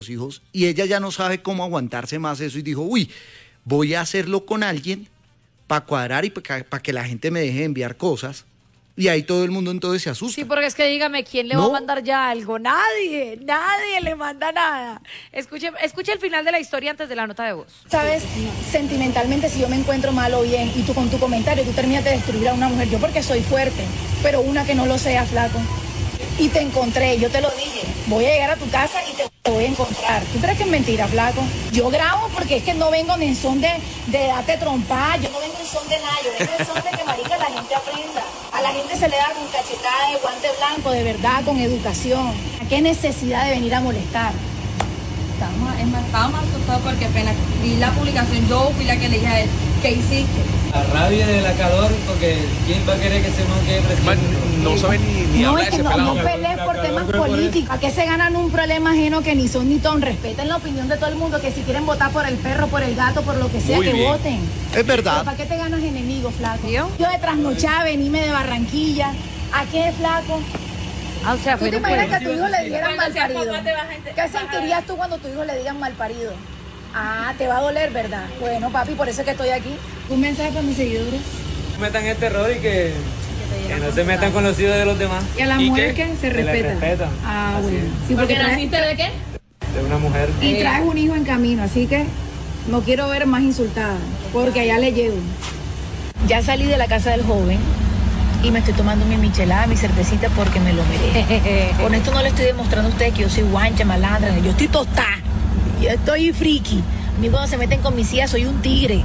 hijos y ella ya no sabe cómo aguantarse más eso y dijo, uy, voy a hacerlo con alguien para cuadrar y para que la gente me deje de enviar cosas. Y ahí todo el mundo entonces se asusta. Sí, porque es que dígame, ¿quién le va a mandar ya algo? Nadie le manda nada. Escuche el final de la historia antes de la nota de voz. Sabes, sentimentalmente, si yo me encuentro mal o bien y tú con tu comentario, tú terminas de destruir a una mujer, yo porque soy fuerte, pero una que no lo sea, flaco. Y te encontré, yo te lo dije, voy a llegar a tu casa y te voy a encontrar. ¿Tú crees que es mentira, flaco? Yo grabo porque es que no vengo en son de darte trompa, yo no vengo en son de nada, yo vengo en son de que, marica, la gente aprenda. A la gente se le da con cachetada de guante blanco, de verdad, con educación. ¿A qué necesidad de venir a molestar? Estábamos asustados porque apenas vi la publicación, yo fui la que le dije a él, ¿qué hiciste? La rabia de la calor, porque ¿quién va a querer que se manque presidente? No sabe ni No, hablar es de que ese no pelado. pelees por temas políticos. ¿A qué se ganan un problema ajeno que ni son ni ton? Respeten la opinión de todo el mundo, que si quieren votar por el perro, por el gato, por lo que sea, Muy que bien. voten. Es verdad. ¿Pero para qué te ganas enemigos, flaco? ¿Yo? Yo de trasnochada, venime de Barranquilla. ¿A qué, flaco? Ah, o sea, ¿Tú te pero imaginas que a tu hijo le dieran Cuando mal seas parido? papá te vas a enter- ¿Qué sentirías tú cuando tu hijo le digan mal parido? Ah, te va a doler, ¿verdad? Bueno, papi, por eso es que estoy aquí. ¿Un mensaje para mis seguidores? Metan el terror y que no se metan con los hijos de los demás. ¿Y a las ¿Y mujeres qué? que se Que la respetan? respetan. Ah, Así bueno. es. Sí, ¿Porque traes- naciste de qué? De una mujer. y traes un hijo en camino, así que no quiero ver más insultada, porque allá le llevo. Ya salí de la casa del joven y me estoy tomando mi michelada, mi cervecita, porque me lo merezco. Con esto no le estoy demostrando a ustedes que yo soy guancha, malandra, yo estoy tostada, yo estoy friki. A mí cuando se meten con mis hijas soy un tigre.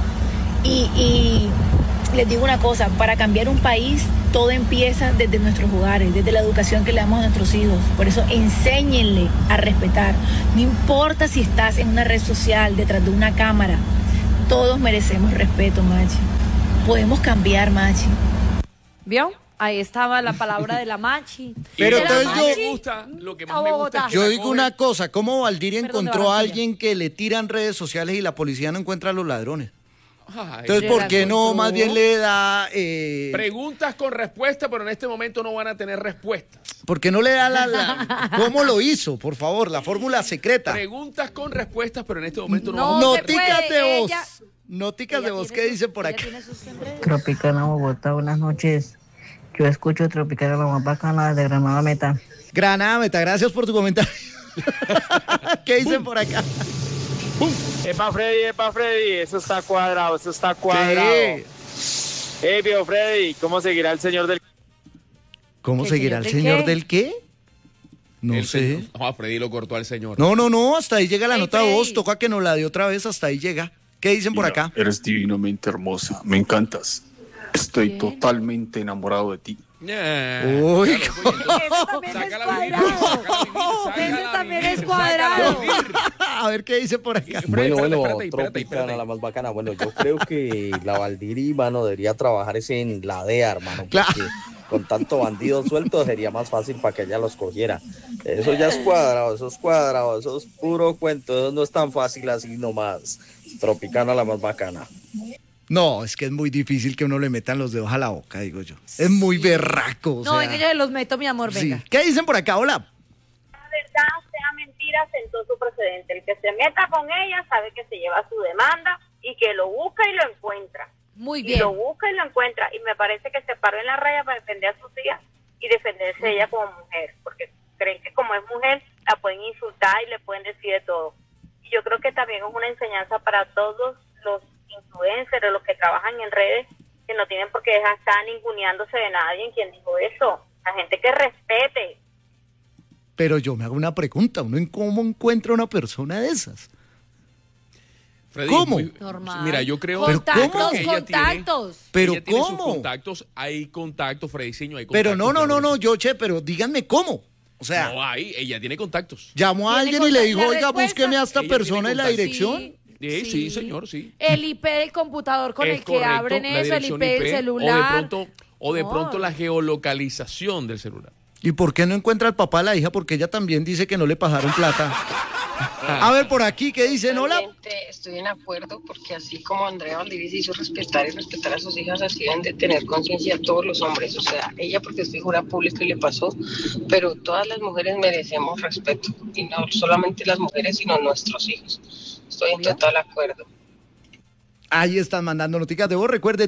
Y les digo una cosa, para cambiar un país todo empieza desde nuestros hogares, desde la educación que le damos a nuestros hijos. Por eso enséñenle a respetar. No importa si estás en una red social, detrás de una cámara, todos merecemos respeto, Machi. Podemos cambiar, Machi. ¿vio? Ahí estaba la palabra de la machi. Pero De la entonces machi me gusta, lo que más a me gusta Bogotá. es que Yo la digo coge- una cosa, ¿cómo Valdiria Perdón, encontró a Barranquilla. alguien que le tiran redes sociales y la policía no encuentra a los ladrones? Ay, Entonces, ¿por qué no más bien le da... preguntas con respuesta, pero en este momento no van a tener respuestas. ¿Por qué no le da ¿Cómo lo hizo? Por favor, la fórmula secreta. Preguntas con respuestas, pero en este momento no, No vamos a se tener Noticas puede, de voz. ella- Noticas Ella de voz. tiene ¿Qué sus- dice por ella acá? tiene sus enredos. Tropicana Bogotá, buenas noches. Yo escucho Tropicana la más bacana de Granada Meta. Granada Meta, gracias por tu comentario. ¿Qué dicen por acá? Epa Freddy, eso está cuadrado, eso está cuadrado. Sí. Viejo Freddy, ¿cómo seguirá el señor del... ¿Cómo ¿Qué seguirá el señor señor de qué? del qué? No El sé. señor- No, Freddy lo cortó al señor. No, hasta ahí llega la Ey, nota de Freddy. voz, toca que nos la dé otra vez, hasta ahí llega. ¿Qué dicen por acá? Eres divinamente hermosa, me encantas. Estoy Bien. totalmente enamorado de ti. Uy, Ese también es cuadrado. Ese también es cuadrado. A ver qué dice por acá. Tropicana, la más bacana. Bueno, yo creo que la Valdiri, mano, debería trabajar ese en la DEA, hermano. Claro. Porque con tanto bandido suelto sería más fácil para que ella los cogiera. Eso ya es cuadrado, eso es puro cuento. Eso no es tan fácil así nomás. Tropicana, la más bacana. No, es que es muy difícil que uno le metan los dedos a la boca, digo yo. Es muy berraco. o No, sea, venga, yo los meto, mi amor, sí. venga. ¿Qué dicen por acá? Hola. verdad sea mentira, sentó su precedente. El que se meta con ella sabe que se lleva su demanda y que lo busca y lo encuentra. Muy Y bien. lo busca y lo encuentra. Y me parece que se paró en la raya para defender a sus hijas y defenderse ella como mujer. Porque creen que como es mujer, la pueden insultar y le pueden decir de todo. Y yo creo que también es una enseñanza para todos los influencers, los que trabajan en redes, que no tienen por qué estar ninguneándose de nadie en quien dijo eso. La gente que respete. Pero yo me hago una pregunta. ¿Uno en cómo encuentra una persona de esas? Freddy, ¿Cómo? Normal. Mira, yo creo, Contactos, yo creo que ella contactos. ¿Pero ella tiene sus cómo? contactos, hay contactos, Freddyceño, hay Pero contactos. no, yo, pero díganme cómo. O sea, No hay, ella tiene contactos. llamó a Tiene alguien y le contact- dijo, la oiga, respuesta- búsqueme a esta Ella tiene persona y la contactos. dirección. Sí, señor, sí. El IP del computador con Es el que correcto, abren la eso, el dirección IP del celular. O de No. pronto la geolocalización del celular. ¿Y por qué no encuentra al papá de la hija? Porque ella también dice que no le pasaron plata. A ver, por aquí, ¿qué dicen? Hola. Realmente estoy en acuerdo porque así como Andrea Valdivia hizo respetar y respetar a sus hijas, así deben de tener conciencia todos los hombres. O sea, ella porque es figura pública y le pasó, pero todas las mujeres merecemos respeto. Y no solamente las mujeres, sino nuestros hijos. Estoy en total acuerdo. Ahí están mandando noticias de voz. Recuerde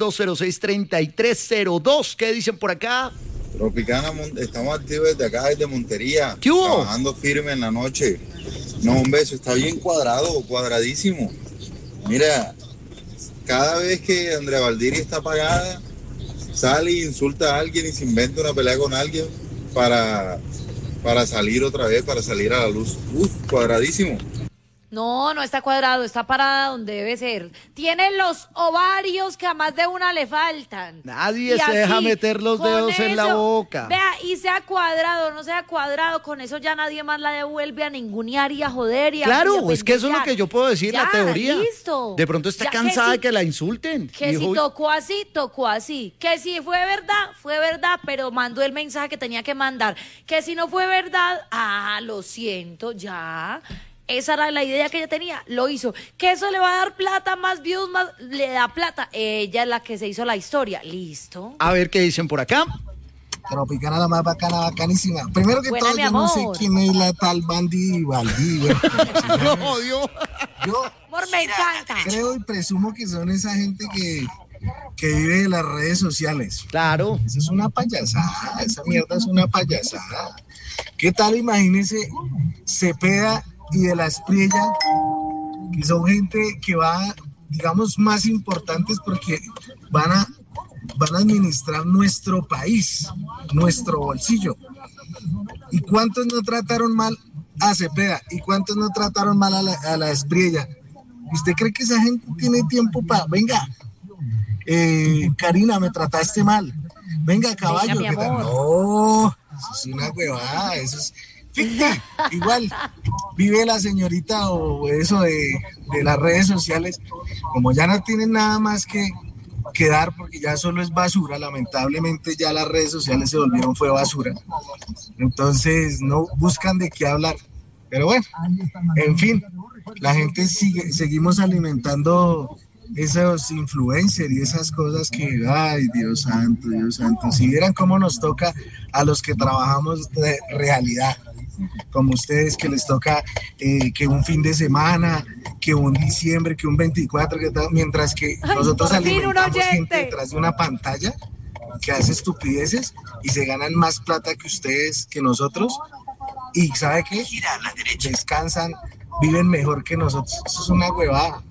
310-206-3302. ¿Qué dicen por acá? Tropicana, estamos activos desde acá, desde Montería. ¿Qué hubo? Trabajando firme en la noche. No, un beso, está bien cuadrado, cuadradísimo. Mira, cada vez que Andrea Valdiri está apagada, sale e insulta a alguien y se inventa una pelea con alguien para salir otra vez, para salir a la luz. Cuadradísimo. No, no está cuadrado, está parada donde debe ser. Tiene los ovarios que a más de una le faltan. Nadie Y se así, deja meter los con dedos en la eso, boca. Vea, y sea cuadrado, no sea cuadrado, con eso ya nadie más la devuelve a ningunear y a joder y a Claro, es que eso es lo pendejear. que yo puedo decir, Ya, la teoría. listo. De pronto está Ya, cansada si- de que la insulten. Que Dijo, si tocó así, tocó así. Que si fue verdad, pero mandó el mensaje que tenía que mandar. Que si no fue verdad, lo siento, ya. Esa era la idea que ella tenía, lo hizo. Que eso le va a dar plata, más views, más le da plata. Ella es la que se hizo la historia, listo. A ver qué dicen por acá. Tropicana, la más bacana, bacanísima. Primero que Buena, todo, mi yo no sé amor. quién es la tal Bandy Valdivia. No, Dios. Yo Amor, me encanta. creo y presumo que son esa gente que vive de las redes sociales. Claro. Eso es una payasada, esa mierda es una payasada. ¿Qué tal? Imagínese Cepeda y de la Espriella, que son gente que va, digamos, más importantes porque van a administrar nuestro país, nuestro bolsillo. ¿Y cuántos no trataron mal a Cepeda? ¿Y cuántos no trataron mal a la Espriella? ¿Usted cree que esa gente tiene tiempo para, venga, Karina, me trataste mal, venga, caballo, Venga, mi ¿qué tal? amor. No, eso es una huevada, eso es igual vive la señorita o eso de las redes sociales, como ya no tienen nada más que dar porque ya solo es basura, lamentablemente ya las redes sociales se volvieron fue basura, entonces no buscan de qué hablar, pero bueno, en fin, la gente seguimos alimentando esos influencers y esas cosas que, ay, Dios santo, si vieran cómo nos toca a los que trabajamos de realidad, como ustedes que les toca que un fin de semana, que un diciembre, que un 24, que tal, mientras que nosotros por fin un alimentamos gente oyente. detrás de una pantalla que hace estupideces y se ganan más plata que ustedes, que nosotros, y ¿sabe qué? Descansan, viven mejor que nosotros, eso es una huevada.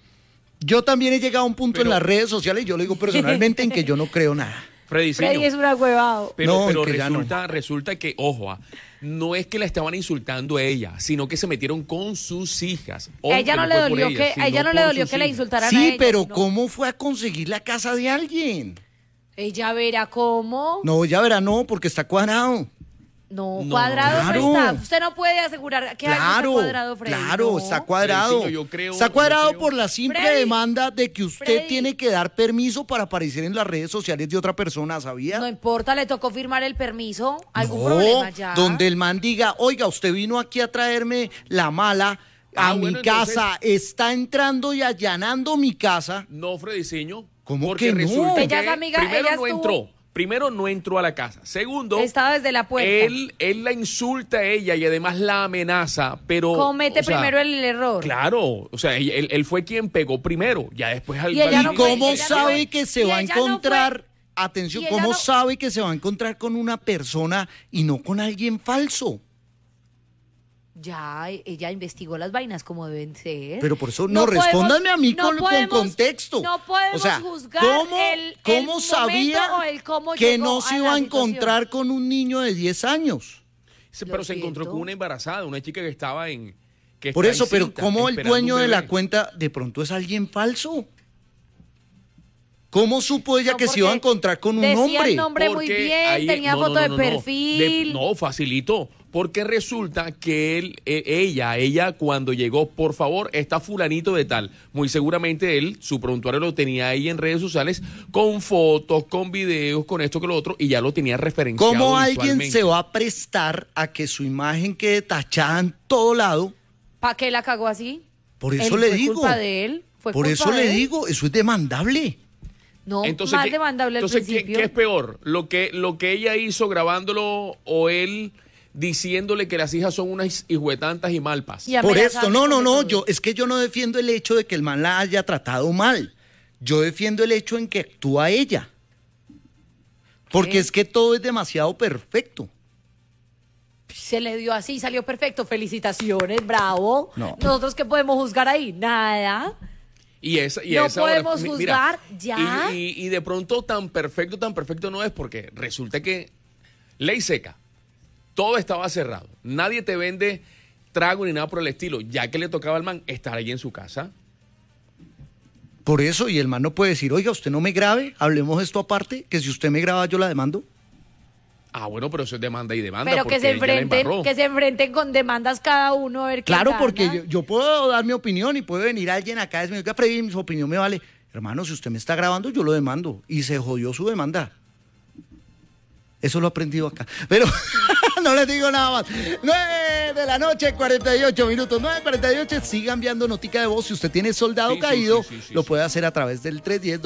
Yo también he llegado a un punto en las redes sociales, y yo lo digo personalmente, en que yo no creo nada. Freddy es una huevado. Pero No, que ya no. resulta que, ojo, no es que la estaban insultando a ella, sino que se metieron con sus hijas. Ojo, A ella que no le fue por dolió ellas, que, a sino ella no le por dolió sus que la hijas. insultaran a Sí, ella. pero sino- ¿cómo fue a conseguir la casa de alguien? Ella verá cómo. No, ya verá, no, porque está cuadrado. No, No, cuadrado claro. no está. Usted no puede asegurar que algo está Claro, cuadrado, Freddy. claro, No. está cuadrado. Freddy, yo creo- Está cuadrado yo creo- por la simple Freddy, demanda de que usted Freddy. tiene que dar permiso para aparecer en las redes sociales de otra persona, ¿sabía? No importa, le tocó firmar el permiso. ¿Algún No, problema ya? donde el man diga, oiga, usted vino aquí a traerme la mala a mi bueno, casa, está entrando y allanando mi casa. No, Frediciño. ¿Cómo porque que no? resulta Ella es que amiga, primero ella no estuvo- entró. Primero, no entró a la casa. Segundo, Estaba desde la puerta. él la insulta a ella y además la amenaza, pero... Comete o sea, primero el error. Claro, o sea, él fue quien pegó primero, ya después al... Y ella ¿Y no fue- cómo ella no sabe fue- que se y va a ella no fue- encontrar, atención, y ella cómo no- sabe que se va a encontrar con una persona y no con alguien falso? Ya, ella investigó las vainas como deben ser. Pero por eso, No no, podemos- respóndanme a mí no con podemos- contexto. No podemos O sea, juzgar ¿cómo el sabía momento o el cómo que llegó no se a iba la a situación? encontrar con un niño de 10 años? Pero se encontró con una embarazada, una chica que estaba en... que Por está eso, pero encinta, ¿cómo el esperando dueño un de la bebé. cuenta de pronto es alguien falso? ¿Cómo supo ella No, que se iba a porque encontrar con un decía hombre? el nombre muy Porque bien, ahí- tenía no, foto no, de no, no. perfil. No, facilitó. Porque resulta que ella cuando llegó, por favor, está fulanito de tal. Muy seguramente él, su prontuario lo tenía ahí en redes sociales, con fotos, con videos, con esto, con lo otro, y ya lo tenía referenciado. ¿Cómo alguien visualmente. se va a prestar a que su imagen quede tachada en todo lado? ¿Para qué la cagó así? Por eso le digo. Fue culpa de él. Por eso le digo, eso es demandable. No, entonces, más demandable al principio. ¿qué es peor? ¿Lo que ella hizo grabándolo o él diciéndole que las hijas son unas hijuetantas y malpas? Por esto, no, es que yo no defiendo el hecho de que el man la haya tratado mal. Yo defiendo el hecho en que actúa ella. Porque es que todo es demasiado perfecto. Se le dio así, salió perfecto. Felicitaciones, bravo. No. ¿Nosotros qué podemos juzgar ahí? Nada. No podemos juzgar, ya. Y de pronto tan perfecto no es, porque resulta que ley seca, todo estaba cerrado, nadie te vende trago ni nada por el estilo, ya que le tocaba al man estar allí en su casa. Por eso, y el man no puede decir, oiga, usted no me grabe, hablemos esto aparte, que si usted me graba yo la demando. Ah, bueno, pero eso es demanda y demanda. Pero porque que se enfrenten con demandas cada uno a ver qué Claro, gana. porque yo puedo dar mi opinión y puede venir alguien acá y decirme, oiga, Freddy, su opinión me vale. Hermano, si usted me está grabando, yo lo demando. Y se jodió su demanda. Eso lo he aprendido acá. Pero no les digo nada más. 9:48 9:48. Sigan enviando notica de voz. Si usted tiene soldado caído, lo puede hacer a través del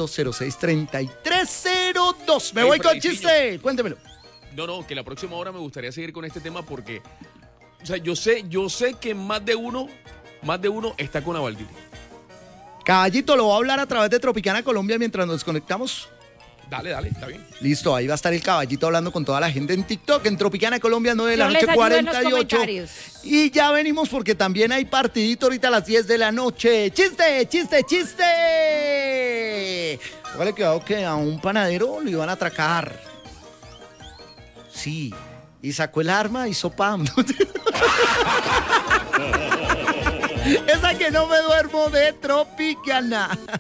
310-206-3302. Me voy con chiste. Cuéntemelo. No, que la próxima hora me gustaría seguir con este tema porque, o sea, yo sé que más de uno está con Avaldir. Caballito, lo voy a hablar a través de Tropicana Colombia mientras nos desconectamos. Dale, está bien. Listo, ahí va a estar el Caballito hablando con toda la gente en TikTok, en Tropicana Colombia, 9 de la noche, 48. Y ya venimos porque también hay partidito ahorita a las 10 de la noche. ¡Chiste! Póngale cuidado que a un panadero lo iban a atracar. Sí, y sacó el arma y hizo pam. Esa que no me duermo de Tropicana.